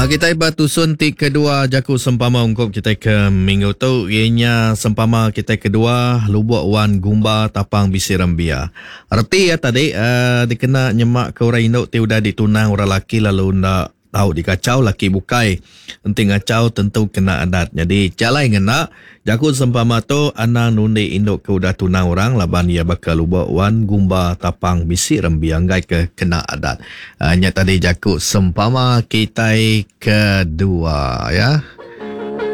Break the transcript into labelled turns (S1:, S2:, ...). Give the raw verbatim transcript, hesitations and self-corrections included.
S1: kita batusun ti kedua jaku sempama ungkop kita ke minggu tu ianya sempama kita kedua lubuk wan gumba tapang bisi rambia. Arti ya tadi uh, dikena nyemak ke orang induk ti udah ditunang orang laki lalu ndak tahu dikacau laki bukai. Nanti ngacau tentu kena adat. Jadi calai ngena jaku sempama tu anang nundi induk ke udah tunang orang laban ia bakal lubuk wan gumba tapang bisi rambia ngai ke kena adat. Hanya uh, tadi jaku sempama kita kedua ya.